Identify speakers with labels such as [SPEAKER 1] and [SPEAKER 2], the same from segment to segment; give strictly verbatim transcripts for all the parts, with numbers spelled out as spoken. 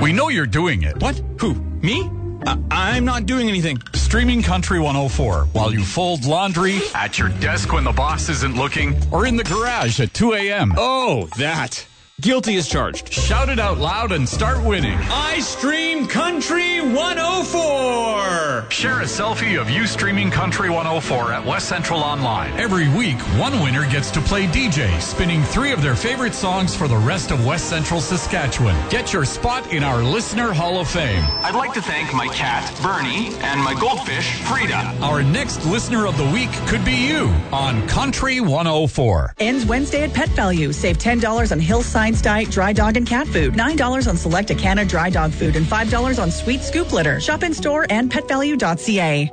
[SPEAKER 1] We know you're doing it.
[SPEAKER 2] What? Who? Me? I- I'm not doing anything.
[SPEAKER 1] Streaming Country one oh four while you fold laundry,
[SPEAKER 3] At your desk when the boss isn't looking.
[SPEAKER 1] or in the garage at two a.m.
[SPEAKER 2] Oh, that. Guilty as charged.
[SPEAKER 1] Shout it out loud and start winning.
[SPEAKER 2] I stream Country one oh four.
[SPEAKER 3] Share a selfie of you streaming Country one oh four at West Central Online.
[SPEAKER 1] Every week, one winner gets to play D J, spinning three of their favorite songs for the rest of West Central Saskatchewan. Get your spot in our Listener Hall of Fame.
[SPEAKER 4] I'd like to thank my cat, Bernie, and my goldfish, Frida.
[SPEAKER 1] Our next Listener of the Week could be you on Country one oh four.
[SPEAKER 5] Ends Wednesday at Pet Value. Save ten dollars on Hillside Diet dry dog and cat food, nine dollars on select Acana dry dog food, and five dollars on sweet scoop litter. Shop in store and pet value dot c a.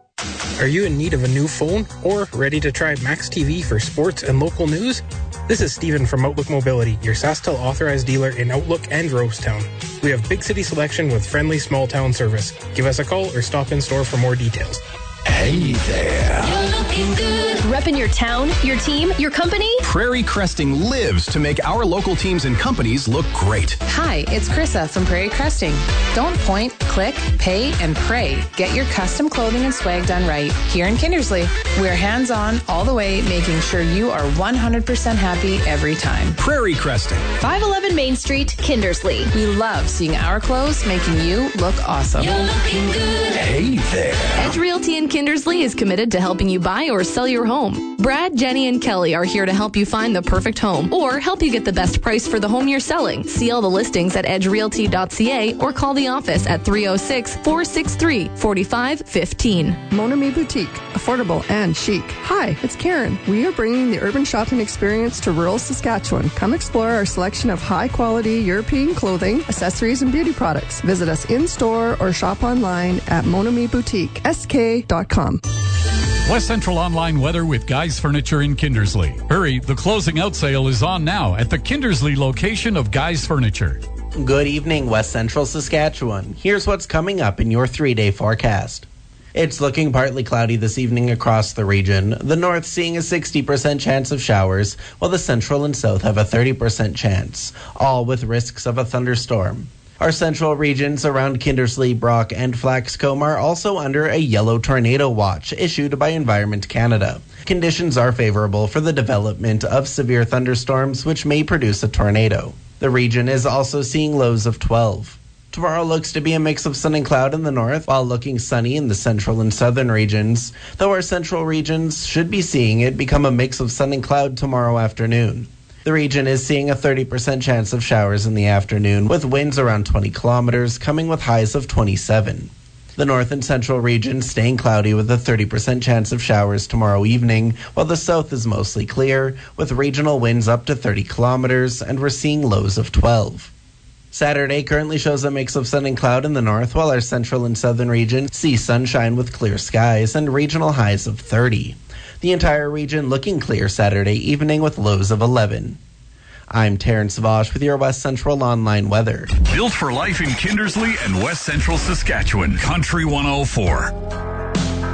[SPEAKER 6] Are you in need of a new phone or ready to try Max T V for sports and local news? This is Steven from Outlook Mobility, your SaskTel authorized dealer in Outlook and Rosetown. We have big city selection with friendly small town service. Give us a call or stop in store for more details.
[SPEAKER 7] Hey there.
[SPEAKER 8] You're looking good. Repping your town, your team, your company.
[SPEAKER 7] Prairie Cresting lives to make our local teams and companies look great.
[SPEAKER 9] Hi, it's Krissa from Prairie Cresting. Don't point, click, pay, and pray. Get your custom clothing and swag done right here in Kindersley. We're hands-on all the way, making sure you are one hundred percent happy every time.
[SPEAKER 7] Prairie Cresting.
[SPEAKER 8] five eleven Main Street, Kindersley.
[SPEAKER 9] We love seeing our clothes making you look awesome.
[SPEAKER 8] You're looking good.
[SPEAKER 7] Hey there.
[SPEAKER 10] Edge Realty in Kindersley is committed to helping you buy or sell your home. Brad, Jenny, and Kelly are here to help you find the perfect home or help you get the best price for the home you're selling. See all the listings at edge realty dot c a or call the office at three oh six, four six three, four five one five.
[SPEAKER 11] Mon Ami Boutique, affordable and chic. Hi, it's Karen. We are bringing the urban shopping experience to rural Saskatchewan. Come explore our selection of high-quality European clothing, accessories, and beauty products. Visit us in-store or shop online at mon ami boutique s k dot com.
[SPEAKER 1] West Central Online weather with Guy's Furniture in Kindersley. Hurry, the closing out sale is on now at the Kindersley location of Guy's Furniture.
[SPEAKER 12] Good evening, West Central Saskatchewan. Here's what's coming up in your three-day forecast. It's looking partly cloudy this evening across the region. The north seeing a sixty percent chance of showers, while the central and south have a thirty percent chance, all with risks of a thunderstorm. Our central regions around Kindersley, Brock, and Flaxcombe are also under a yellow tornado watch issued by Environment Canada. Conditions are favorable for the development of severe thunderstorms, which may produce a tornado. The region is also seeing lows of twelve. Tomorrow looks to be a mix of sun and cloud in the north, while looking sunny in the central and southern regions, though our central regions should be seeing it become a mix of sun and cloud tomorrow afternoon. The region is seeing a thirty percent chance of showers in the afternoon, with winds around twenty kilometers, coming with highs of twenty-seven. The north and central regions staying cloudy with a thirty percent chance of showers tomorrow evening, while the south is mostly clear, with regional winds up to thirty kilometers, and we're seeing lows of twelve. Saturday currently shows a mix of sun and cloud in the north, while our central and southern regions see sunshine with clear skies and regional highs of thirty. The entire region looking clear Saturday evening with lows of eleven. I'm Terrence Vosh with your West Central Online weather.
[SPEAKER 3] Built for life in Kindersley and West Central Saskatchewan. Country one oh four.